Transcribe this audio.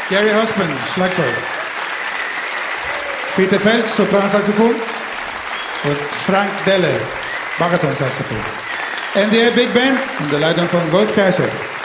Gary Husband, Schlagzeug. Peter Fels, Sopransaxophon. Und Frank Delle, Baritonsaxophon. NDR Big Band unter Leitung von Wolf Kaiser.